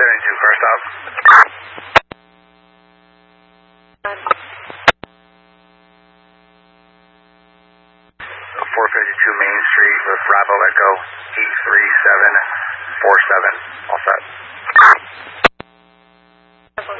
car stop. 452 Main Street with Bravo Echo 83747. All set.